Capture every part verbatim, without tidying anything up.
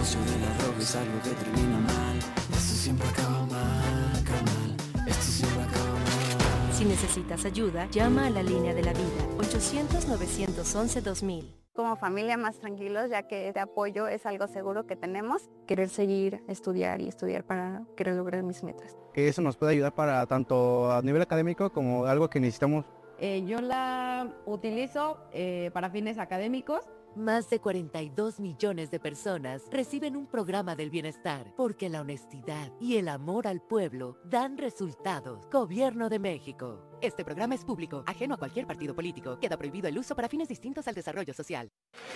negocio de la droga es algo que termina mal. Esto siempre acaba mal, carnal. Esto siempre acaba mal. Si necesitas ayuda, llama a la línea de la vida, ochocientos, novecientos once, dos mil. Como familia más tranquilos, ya que este apoyo es algo seguro que tenemos. Querer seguir, estudiar y estudiar para querer lograr mis metas. Que eso nos puede ayudar para tanto a nivel académico como algo que necesitamos. Eh, yo la utilizo eh, para fines académicos. Más de cuarenta y dos millones de personas reciben un programa del bienestar porque la honestidad y el amor al pueblo dan resultados. Gobierno de México. Este programa es público, ajeno a cualquier partido político. Queda prohibido el uso para fines distintos al desarrollo social.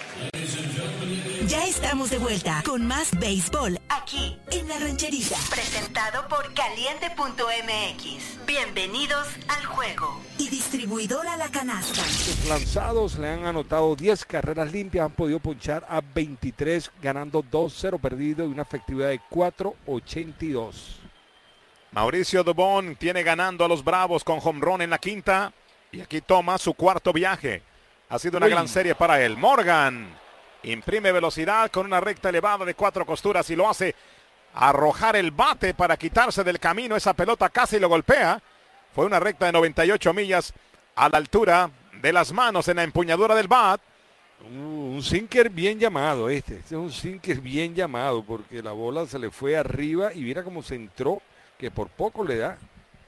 Ya estamos de vuelta con más béisbol aquí en La Rancherita. Presentado por Caliente punto M X. Bienvenidos al juego. Y distribuidora La Canasta. Sus lanzados le han anotado diez carreras limpias, han podido ponchar a veintitrés, ganando dos cero perdido y una efectividad de cuatro ochenta y dos. Mauricio Dubón tiene ganando a los Bravos con home run en la quinta y aquí toma su cuarto viaje. Ha sido una Uy. gran serie para él. Morgan imprime velocidad con una recta elevada de cuatro costuras y lo hace arrojar el bate para quitarse del camino. Esa pelota casi lo golpea. Fue una recta de noventa y ocho millas a la altura de las manos en la empuñadura del bat. Uh, un sinker bien llamado este. Este es un sinker bien llamado porque la bola se le fue arriba y mira cómo se entró, que por poco le da.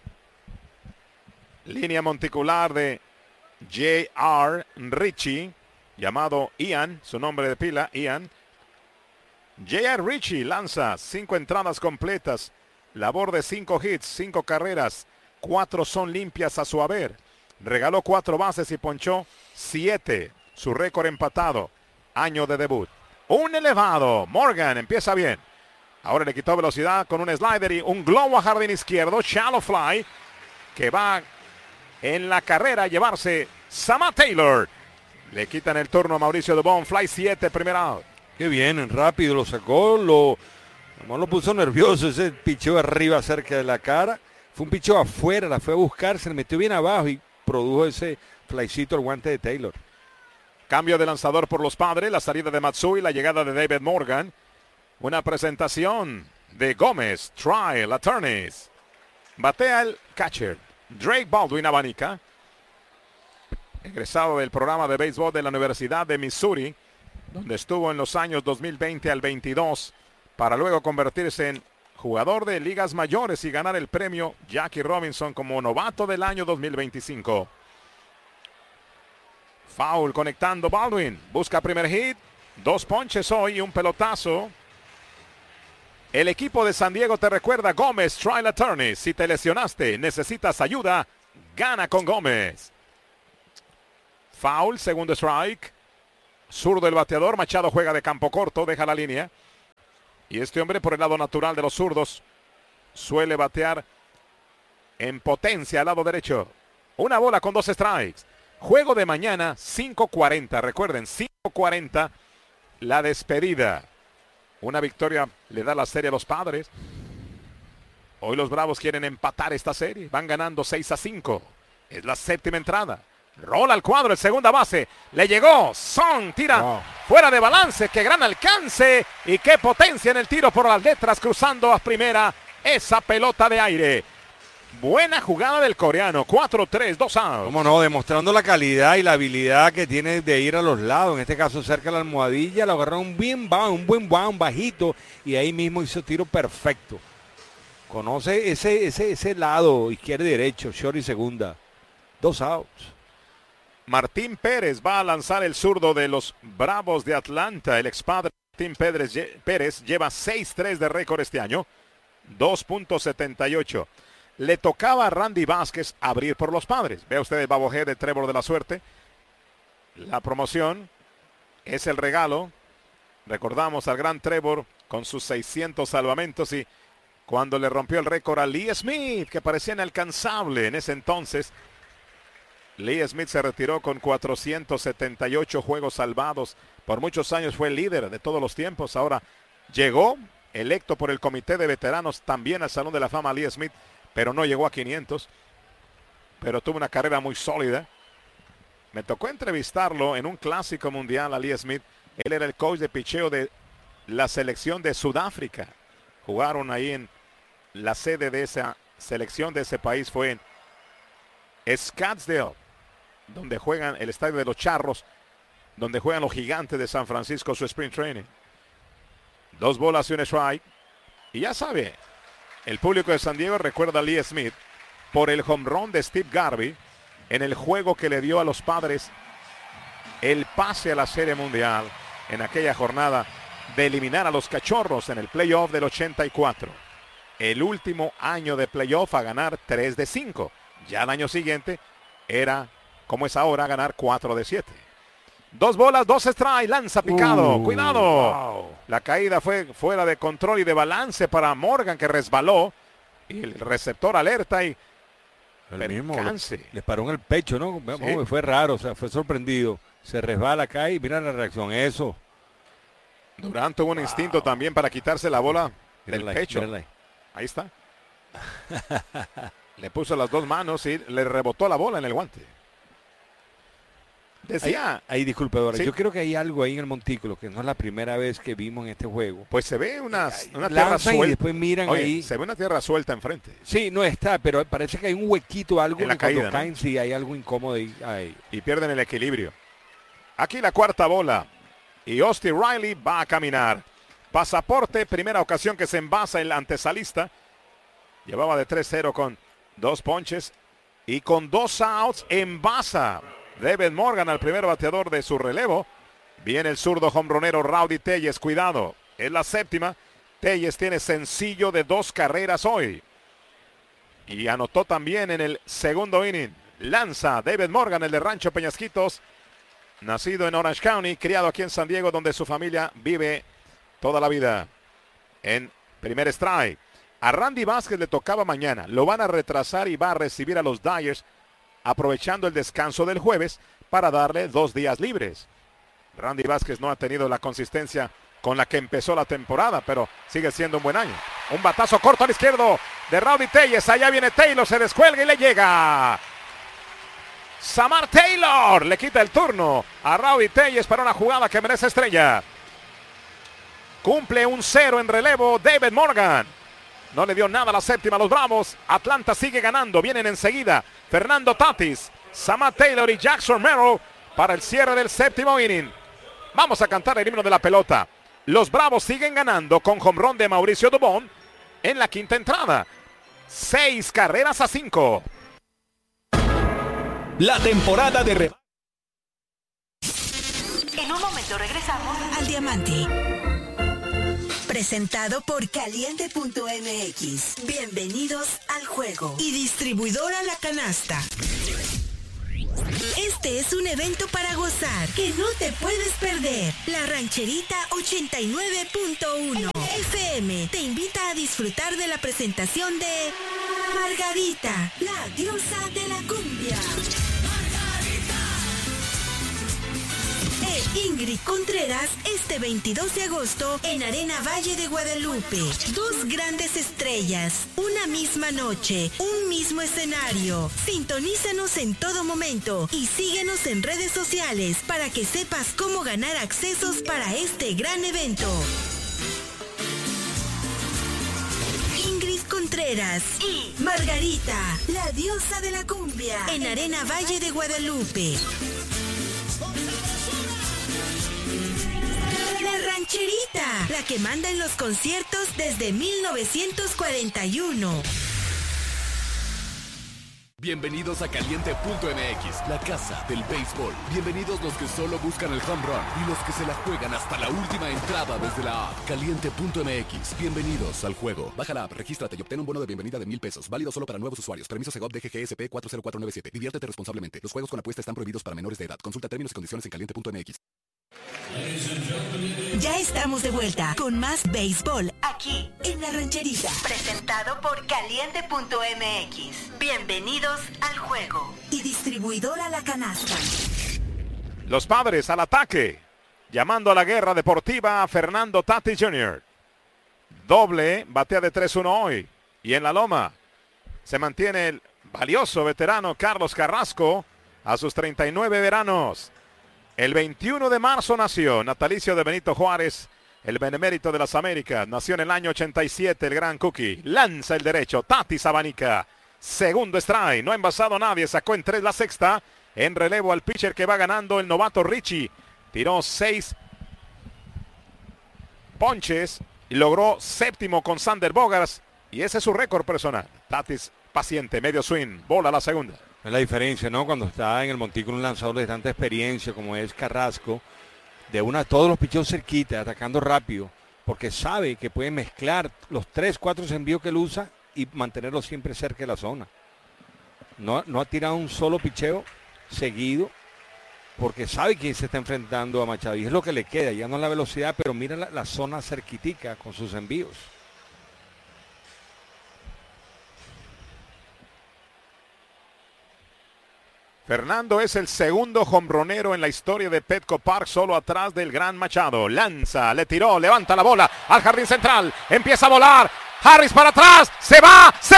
Línea monticular de J R Ritchie, llamado Ian, su nombre de pila, Ian. J R Ritchie lanza cinco entradas completas, labor de cinco hits, cinco carreras, cuatro son limpias a su haber. Regaló cuatro bases y ponchó siete, su récord empatado, año de debut. Un elevado, Morgan empieza bien. Ahora le quitó velocidad con un slider y un globo a jardín izquierdo, shallow fly, que va en la carrera a llevarse Sama Taylor. Le quitan el turno a Mauricio Dubón, fly siete, primera out. Qué bien, rápido lo sacó, lo, lo puso nervioso, ese picheo arriba cerca de la cara. Fue un picheo afuera, la fue a buscar, se le metió bien abajo y produjo ese flycito al guante de Taylor. Cambio de lanzador por los Padres, la salida de Matsui, la llegada de David Morgan. Una presentación de Gómez, Trial Attorneys. Batea el catcher Drake Baldwin abanica. Egresado del programa de béisbol de la Universidad de Missouri, donde estuvo en los años dos mil veinte al veintidós, para luego convertirse en jugador de ligas mayores y ganar el premio Jackie Robinson como novato del año dos mil veinticinco. Foul conectando Baldwin. Busca primer hit. Dos ponches hoy y un pelotazo. El equipo de San Diego te recuerda Gómez Trial Attorney. Si te lesionaste, necesitas ayuda, gana con Gómez. Foul, segundo strike. Zurdo el bateador, Machado juega de campo corto, deja la línea. Y este hombre, por el lado natural de los zurdos, suele batear en potencia al lado derecho. Una bola con dos strikes. Juego de mañana, cinco cuarenta. Recuerden, cinco cuarenta, la despedida. Una victoria le da la serie a los Padres. Hoy los Bravos quieren empatar esta serie. Van ganando seis a cinco. Es la séptima entrada. Rola al cuadro, el segunda base. Le llegó. Son tira wow. fuera de balance. Qué gran alcance. Y qué potencia en el tiro por las letras. Cruzando a primera esa pelota de aire. Buena jugada del coreano. cuatro tres, dos outs. Cómo no, demostrando la calidad y la habilidad que tiene de ir a los lados. En este caso cerca de la almohadilla. Lo agarró un bien bound, un buen bound bajito. Y ahí mismo hizo tiro perfecto. Conoce ese, ese, ese lado, izquierdo y derecho, short y segunda. Dos outs. Martín Pérez va a lanzar el zurdo de los Bravos de Atlanta. El expadre Martín Pérez, Pérez lleva seis tres de récord este año. dos punto setenta y ocho. Le tocaba a Randy Vázquez abrir por los Padres. Vea usted el babojé de Trevor de la Suerte. La promoción es el regalo. Recordamos al gran Trevor con sus seiscientos salvamentos y cuando le rompió el récord a Lee Smith, que parecía inalcanzable en ese entonces. Lee Smith se retiró con cuatrocientos setenta y ocho juegos salvados. Por muchos años fue el líder de todos los tiempos. Ahora llegó, electo por el comité de veteranos, también al Salón de la Fama Lee Smith, pero no llegó a quinientos. Pero tuvo una carrera muy sólida. Me tocó entrevistarlo en un clásico mundial a Lee Smith. Él era el coach de picheo de la selección de Sudáfrica. Jugaron ahí en la sede de esa selección de ese país, fue en Scottsdale, donde juegan el estadio de los Charros, donde juegan los Gigantes de San Francisco su Spring Training. Dos bolas y un strike. Y ya sabe, el público de San Diego recuerda a Lee Smith por el home run de Steve Garvey en el juego que le dio a los Padres el pase a la Serie Mundial en aquella jornada de eliminar a los Cachorros en el playoff del ochenta y cuatro. El último año de playoff a ganar tres de cinco. Ya el año siguiente era, como es ahora, ganar cuatro de siete. Dos bolas, dos strikes, lanza picado. Uh, ¡Cuidado! Wow. La caída fue fuera de control y de balance para Morgan, que resbaló. Y el receptor alerta y El mismo le, percance. le paró en el pecho, ¿no? Sí. Oh, fue raro, o sea, fue sorprendido. Se resbala acá y mira la reacción. Eso. Durant tuvo un wow. instinto también para quitarse la bola del Mírala, pecho. mírala. Ahí está. Le puso las dos manos y le rebotó la bola en el guante. Decía. Ahí, ahí disculpe, ahora. ¿Sí? Yo creo que hay algo ahí en el montículo que no es la primera vez que vimos en este juego. Pues se ve una, una tierra suelta. Y después miran Oye, ahí. se ve una tierra suelta enfrente. Sí, no está, pero parece que hay un huequito, algo en la que caída, cuando ¿no? caen, sí hay algo incómodo ahí. ahí. Y pierden el equilibrio. Aquí la cuarta bola. Y Austin Riley va a caminar. Pasaporte, primera ocasión que se envasa el antesalista. Llevaba de tres cero con dos ponches. Y con dos outs envasa David Morgan al primer bateador de su relevo. Viene el zurdo hombronero Rowdy Tellez. Cuidado. Es la séptima. Tellez tiene sencillo de dos carreras hoy. Y anotó también en el segundo inning. Lanza David Morgan, el de Rancho Peñasquitos. Nacido en Orange County, criado aquí en San Diego, donde su familia vive toda la vida. En primer strike. A Randy Vázquez le tocaba mañana. Lo van a retrasar y va a recibir a los Dyers, aprovechando el descanso del jueves para darle dos días libres. Randy Vázquez no ha tenido la consistencia con la que empezó la temporada, pero sigue siendo un buen año. Un batazo corto al izquierdo de Rowdy Tellez. Allá viene Taylor, se descuelga y le llega. Samar Taylor le quita el turno a Rowdy Tellez para una jugada que merece estrella. Cumple un cero en relevo David Morgan. No le dio nada a la séptima a los Bravos. Atlanta sigue ganando. Vienen enseguida Fernando Tatis, Samar Taylor y Jackson Merrill para el cierre del séptimo inning. Vamos a cantar el himno de la pelota. Los Bravos siguen ganando con home run de Mauricio Dubón en la quinta entrada. Seis carreras a cinco. La temporada de re... En un momento regresamos al Diamante. Presentado por Caliente punto M X. Bienvenidos al juego. Y distribuidora La Canasta. Este es un evento para gozar que no te puedes perder. La Rancherita ochenta y nueve punto uno F M te invita a disfrutar de la presentación de Margarita, la diosa de la cumbia. E Ingrid Contreras este veintidós de agosto en Arena Valle de Guadalupe. Dos grandes estrellas, una misma noche, un mismo escenario. Sintonízanos en todo momento y síguenos en redes sociales para que sepas cómo ganar accesos para este gran evento. Ingrid Contreras y Margarita, la diosa de la cumbia, en Arena Valle de Guadalupe. La Rancherita, la que manda en los conciertos desde mil novecientos cuarenta y uno. Bienvenidos a Caliente punto M X, la casa del béisbol. Bienvenidos los que solo buscan el home run y los que se la juegan hasta la última entrada desde la app. Caliente punto M X, bienvenidos al juego. Baja la app, regístrate y obtén un bono de bienvenida de mil pesos. Válido solo para nuevos usuarios. Permiso Segov D G G S P cuatro cero cuatro nueve siete. Diviértete responsablemente. Los juegos con apuesta están prohibidos para menores de edad. Consulta términos y condiciones en Caliente punto M X. Ya estamos de vuelta con más béisbol aquí en La Rancherita. Presentado por Caliente punto M X. Bienvenidos al juego. Y distribuidora La Canasta. Los Padres al ataque. Llamando a la guerra deportiva a Fernando Tatis junior Doble, batea de tres uno hoy. Y en la loma se mantiene el valioso veterano Carlos Carrasco a sus treinta y nueve veranos. El veintiuno de marzo nació, natalicio de Benito Juárez, el benemérito de las Américas. Nació en el año ochenta y siete, el gran Cookie. Lanza el derecho, Tatis abanica. Segundo strike, no ha envasado a nadie, sacó en tres la sexta. En relevo al pitcher que va ganando el novato Richie. Tiró seis ponches y logró séptimo con Sander Bogaerts. Y ese es su récord personal. Tatis paciente, medio swing, bola a la segunda. Es la diferencia, ¿no? Cuando está en el montículo un lanzador de tanta experiencia como es Carrasco, de una todos los picheos cerquita, atacando rápido, porque sabe que puede mezclar los tres, cuatro envíos que él usa y mantenerlo siempre cerca de la zona. No, no ha tirado un solo picheo seguido porque sabe que se está enfrentando a Machado y es lo que le queda, ya no la velocidad, pero mira la, la zona cerquitica con sus envíos. Fernando es el segundo jonronero en la historia de Petco Park, solo atrás del gran Machado. Lanza, le tiró, levanta la bola al jardín central, empieza a volar. Harris para atrás, se va, se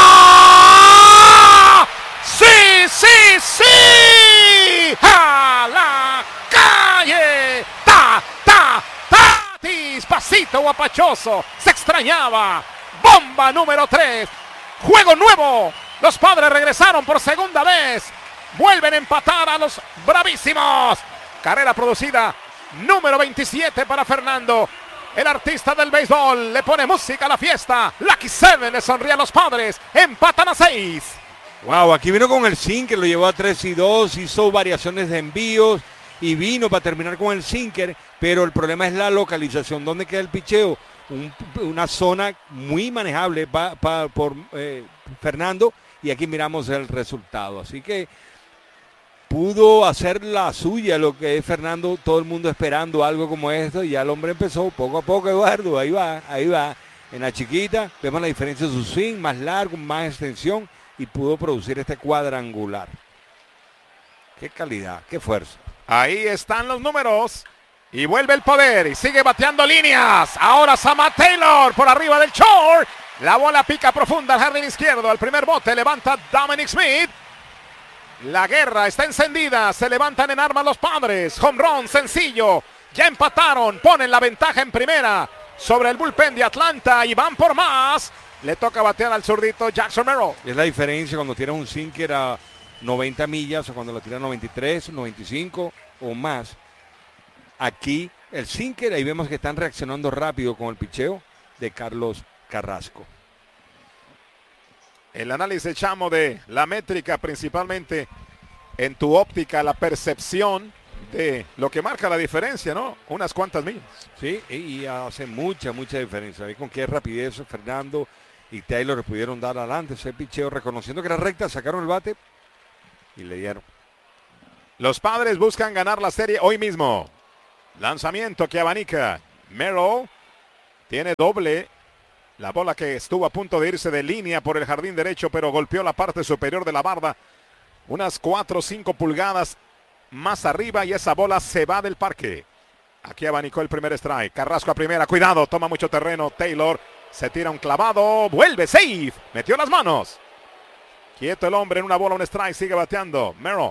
va. ¡Sí, sí, sí! ¡A la calle! ¡Ta, ta, Tatis! Pasito guapachoso, se extrañaba. Bomba número tres. Juego nuevo. Los Padres regresaron por segunda vez. Vuelven a empatar a los bravísimos. Carrera producida número veintisiete para Fernando. El artista del béisbol le pone música a la fiesta. Lucky Seven le sonríe a los Padres. Empatan a seis. Wow, aquí vino con el sinker, lo llevó a tres y dos, hizo variaciones de envíos y vino para terminar con el sinker, pero el problema es la localización. ¿Dónde queda el picheo? Un, una zona muy manejable pa, pa, por eh, Fernando, y aquí miramos el resultado. Así que pudo hacer la suya, lo que es Fernando, todo el mundo esperando algo como esto, y ya el hombre empezó poco a poco, Eduardo, ahí va, ahí va. En la chiquita vemos la diferencia de su swing, más largo, más extensión, y pudo producir este cuadrangular. Qué calidad, qué fuerza. Ahí están los números. Y vuelve el poder y sigue bateando líneas. Ahora Samad Taylor por arriba del short. La bola pica profunda al jardín izquierdo. Al primer bote levanta Dominic Smith. La guerra está encendida. Se levantan en armas los Padres. Home run sencillo. Ya empataron. Ponen la ventaja en primera sobre el bullpen de Atlanta y van por más. Le toca batear al zurdito Jackson Merrill. Es la diferencia cuando tiras un sinker a noventa millas o cuando lo tiras noventa y tres, noventa y cinco o más. Aquí el sinker, ahí vemos que están reaccionando rápido con el picheo de Carlos Carrasco. El análisis, Chamo, de la métrica, principalmente en tu óptica, la percepción de lo que marca la diferencia, ¿no? Unas cuantas millas. Sí, y hace mucha, mucha diferencia. Ahí con qué rapidez Fernando y Taylor le pudieron dar adelante ese picheo, reconociendo que era recta, sacaron el bate y le dieron. Los Padres buscan ganar la serie hoy mismo. Lanzamiento que abanica. Merrill tiene doble. La bola que estuvo a punto de irse de línea por el jardín derecho, pero golpeó la parte superior de la barda. Unas cuatro o cinco pulgadas más arriba y esa bola se va del parque. Aquí abanicó el primer strike. Carrasco a primera. Cuidado, toma mucho terreno. Taylor se tira un clavado. Vuelve, safe. Metió las manos. Quieto el hombre en una bola, un strike. Sigue bateando. Merrill.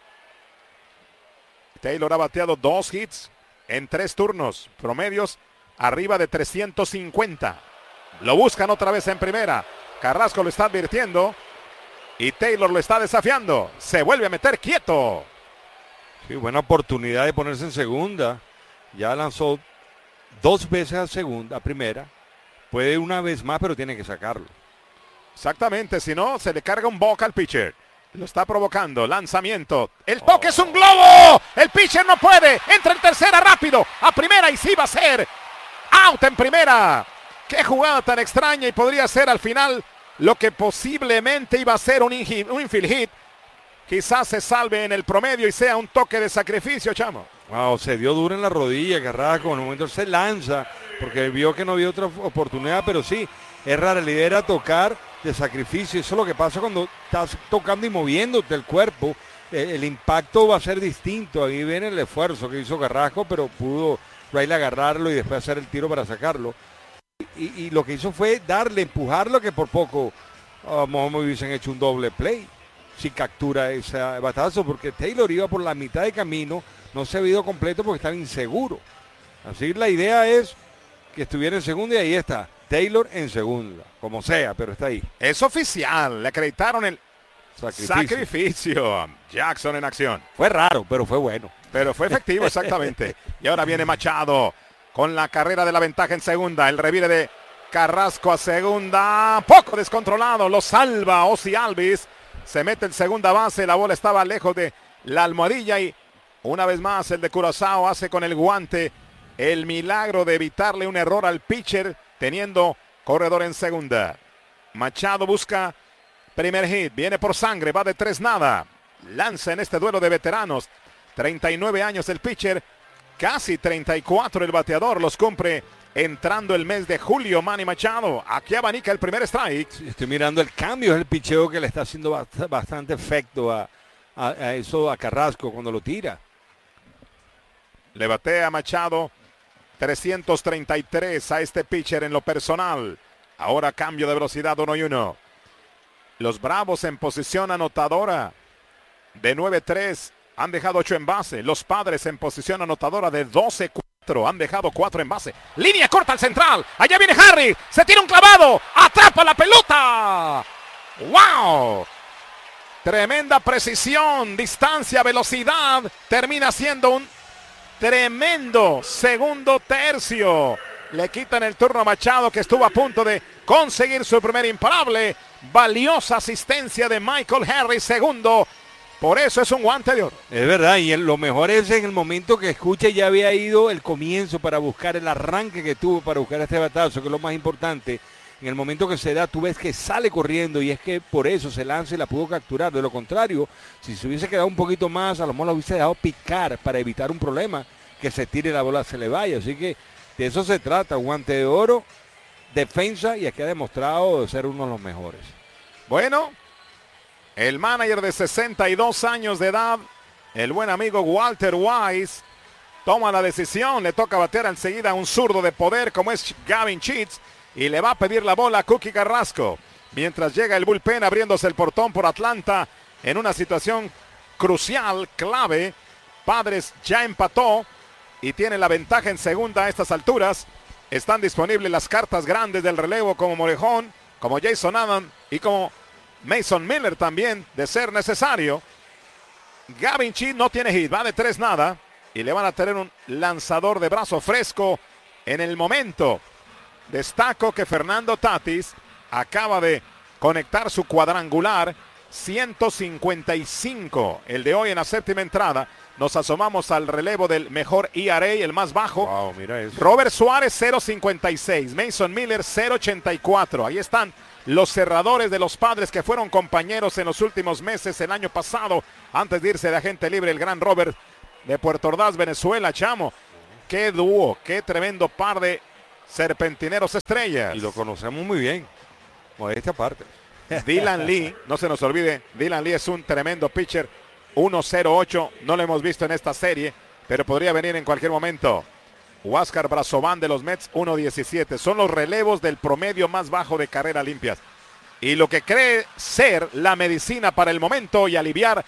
Taylor ha bateado dos hits en tres turnos. Promedios arriba de trescientos cincuenta. Lo buscan otra vez en primera. Carrasco lo está advirtiendo. Y Taylor lo está desafiando. Se vuelve a meter quieto. Sí, buena oportunidad de ponerse en segunda. Ya lanzó dos veces a segunda, a primera. Puede una vez más, pero tiene que sacarlo. Exactamente, si no, se le carga un boca al pitcher. Lo está provocando, lanzamiento. El toque oh. es un globo. El pitcher no puede. Entra en tercera rápido. A primera y sí va a ser. Out en primera. Qué jugada tan extraña y podría ser al final lo que posiblemente iba a ser un, un infield hit. Quizás se salve en el promedio y sea un toque de sacrificio, Chamo. Wow, se dio duro en la rodilla, Carrasco. En el momento se lanza porque vio que no había otra oportunidad, pero sí, es rara la idea era tocar de sacrificio. Eso es lo que pasa cuando estás tocando y moviéndote el cuerpo. El, el impacto va a ser distinto. Ahí viene el esfuerzo que hizo Carrasco, pero pudo Riley agarrarlo y después hacer el tiro para sacarlo. Y, y lo que hizo fue darle, empujarlo, que por poco a uh, hubiesen hecho un doble play si captura ese batazo, porque Taylor iba por la mitad de camino, no se ha ido completo porque estaba inseguro. Así la idea es que estuviera en segunda y ahí está. Taylor en segunda, como sea, pero está ahí. Es oficial, le acreditaron el Sacrificio. sacrificio. Jackson en acción. Fue raro, pero fue bueno. Pero fue efectivo, exactamente. Y ahora viene Machado con la carrera de la ventaja en segunda. El revire de Carrasco a segunda. Poco descontrolado, lo salva Ozzy Albies. Se mete en segunda base, la bola estaba lejos de la almohadilla y una vez más el de Curazao hace con el guante el milagro de evitarle un error al pitcher teniendo corredor en segunda. Machado busca primer hit, viene por sangre, va de tres nada. Lanza en este duelo de veteranos. treinta y nueve años el pitcher, casi treinta y cuatro el bateador, los cumple entrando el mes de julio. Manny Machado, aquí abanica el primer strike. Estoy mirando el cambio, es el picheo que le está haciendo bast- bastante efecto a, a, a eso a Carrasco cuando lo tira. Le batea Machado trescientos treinta y tres a este pitcher en lo personal. Ahora cambio de velocidad uno y uno. Los Bravos en posición anotadora de nueve tres. Han dejado ocho en base. Los Padres en posición anotadora de doce cuatro. Han dejado cuatro en base. Línea corta al central. Allá viene Harry. Se tira un clavado. Atrapa la pelota. ¡Wow! Tremenda precisión, distancia, velocidad. Termina siendo un tremendo segundo tercio. Le quitan el turno a Machado, que estuvo a punto de conseguir su primer imparable. Valiosa asistencia de Michael Harris, segundo. Por eso es un guante de oro. Es verdad, y el- lo mejor es en el momento que escucha ya había ido el comienzo para buscar el arranque que tuvo para buscar este batazo, que es lo más importante. En el momento que se da, tú ves que sale corriendo y es que por eso se lanza y la pudo capturar. De lo contrario, si se hubiese quedado un poquito más, a lo mejor la hubiese dejado picar para evitar un problema, que se tire la bola, se le vaya. Así que de eso se trata, guante de oro, defensa, y aquí ha demostrado ser uno de los mejores. Bueno, el manager de sesenta y dos años de edad, el buen amigo Walter Wise, toma la decisión. Le toca batear enseguida a un zurdo de poder como es Gavin Sheets y le va a pedir la bola a Cookie Carrasco. Mientras llega el bullpen abriéndose el portón por Atlanta en una situación crucial, clave. Padres ya empató y tiene la ventaja en segunda a estas alturas. Están disponibles las cartas grandes del relevo como Morejón, como Jason Adam y como Mason Miller también, de ser necesario. Gavin Sheets no tiene hit, va de tres nada y le van a tener un lanzador de brazo fresco en el momento. Destaco que Fernando Tatis acaba de conectar su cuadrangular ciento cincuenta y cinco, el de hoy en la séptima entrada. Nos asomamos al relevo del mejor E R A, el más bajo. Wow, mira eso. Robert Suárez cero cincuenta y seis, Mason Miller cero ochenta y cuatro. Ahí están los cerradores de los Padres que fueron compañeros en los últimos meses, el año pasado, antes de irse de agente libre, el gran Robert de Puerto Ordaz, Venezuela. Chamo, qué dúo, qué tremendo par de serpentineros estrellas. Y lo conocemos muy bien, por esta parte. Dylan Lee, no se nos olvide, Dylan Lee es un tremendo pitcher, uno cero ocho, no lo hemos visto en esta serie, pero podría venir en cualquier momento. Huáscar Brazovan de los Mets, uno diecisiete. Son los relevos del promedio más bajo de carreras limpias. Y lo que cree ser la medicina para el momento y aliviar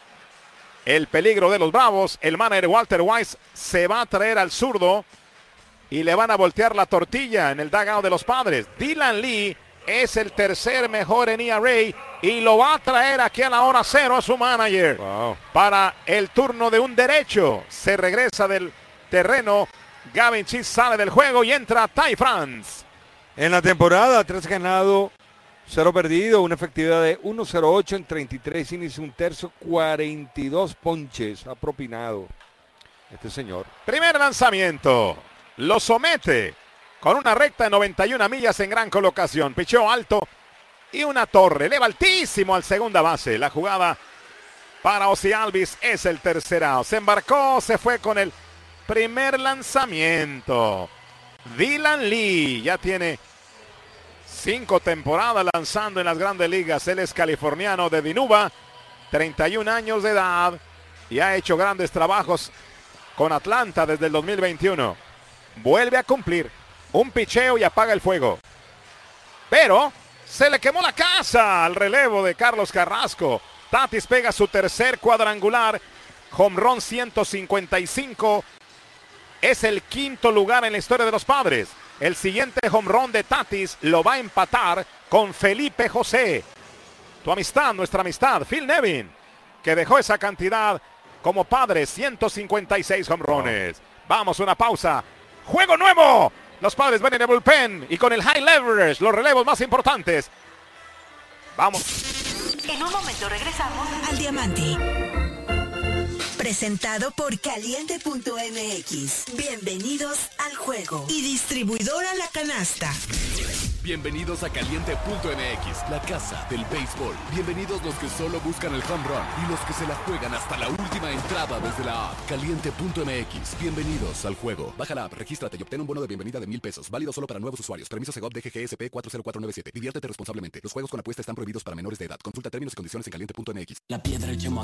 el peligro de los Bravos, el manager Walter Wise se va a traer al zurdo y le van a voltear la tortilla en el dugout de los Padres. Dylan Lee es el tercer mejor en E R A y lo va a traer aquí a la hora cero a su manager. Wow. Para el turno de un derecho. Se regresa del terreno. Gavin Sheets sale del juego y entra Ty France. En la temporada, tres ganados, cero perdido, una efectividad de uno cero ocho en treinta y tres innings, un tercio, cuarenta y dos ponches ha propinado este señor. Primer lanzamiento. Lo somete con una recta de noventa y una millas en gran colocación. Picheo alto y una torre. Eleva altísimo al segunda base. La jugada para Ozzy Albies es el tercer out. Se embarcó, se fue con el primer lanzamiento. Dylan Lee ya tiene cinco temporadas lanzando en las grandes ligas. Él es californiano de Dinuba, treinta y un años de edad y ha hecho grandes trabajos con Atlanta desde el dos mil veintiuno. Vuelve a cumplir un picheo y apaga el fuego. Pero se le quemó la casa al relevo de Carlos Carrasco. Tatis pega su tercer cuadrangular. Home run ciento cincuenta y cinco. es el quinto lugar en la historia de los Padres. El siguiente home run de Tatis lo va a empatar con Felipe José. Tu amistad, nuestra amistad, Phil Nevin, que dejó esa cantidad como Padres, ciento cincuenta y seis home runs. Vamos, una pausa. ¡Juego nuevo! Los Padres van en el bullpen y con el high leverage, los relevos más importantes. Vamos. En un momento regresamos al Diamante. Presentado por Caliente punto M X. Bienvenidos al juego. Y distribuidora La Canasta. Bienvenidos a Caliente punto M X, la casa del béisbol. Bienvenidos los que solo buscan el home run y los que se la juegan hasta la última entrada desde la app. Caliente punto M X. Bienvenidos al juego. Baja la app, regístrate y obtén un bono de bienvenida de mil pesos. Válido solo para nuevos usuarios. Permiso Segov D G G S P cuatro cero cuatro nueve siete. Diviértete responsablemente. Los juegos con apuesta están prohibidos para menores de edad. Consulta términos y condiciones en Caliente punto M X. La piedra, el yemo